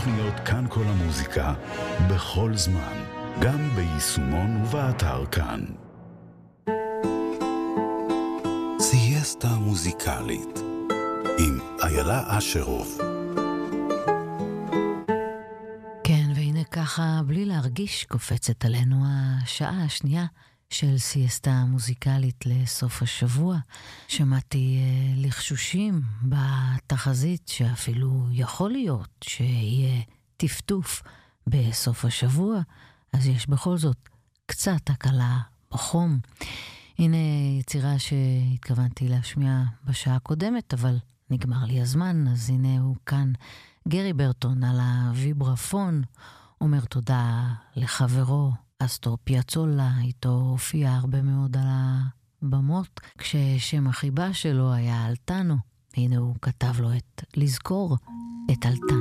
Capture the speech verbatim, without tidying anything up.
תוכניות כאן כל המוזיקה, בכל זמן, גם ביישומון ובאתר כאן. סיאסטה מוזיקלית עם איילה אשרוף. כן, והנה ככה, בלי להרגיש, קופצת עלינו השעה השנייה של סיאסטה מוזיקלית לסוף השבוע. שמעתי אה, לחשושים בתחזית שאפילו יכול להיות שיהיה טפטוף בסוף השבוע, אז יש בכל זאת קצת הקלה בחום. הנה יצירה שהתכוונתי להשמיע בשעה הקודמת, אבל נגמר לי הזמן, אז הנה הוא כאן, גרי ברטון על הוויברפון, אומר תודה לחברו אסטור פיאצולה, איתו הופיע הרבה מאוד על הבמות, כששם החיבה שלו היה אלטנו. הנה הוא כתב לו את לזכור את אלטנו.